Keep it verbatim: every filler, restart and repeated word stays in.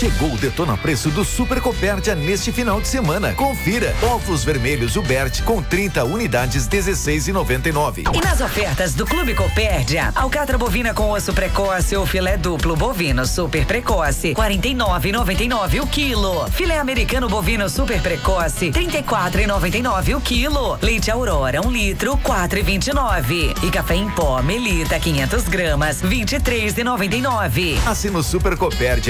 Chegou o Detona Preço do Super Copérdia neste final de semana. Confira. Ovos vermelhos Ubert com trinta unidades, dezesseis reais e noventa e nove centavos. E nas ofertas do Clube Copérdia, alcatra bovina com osso precoce ou filé duplo bovino super precoce, quarenta e nove reais e noventa e nove centavos o quilo. Filé americano bovino super precoce, trinta e quatro reais e noventa e nove centavos o quilo. Leite Aurora, um litro, quatro reais e vinte e nove centavos. E café em pó Melita, quinhentas gramas, vinte e três reais e noventa e nove centavos. Assina o Super Copérdia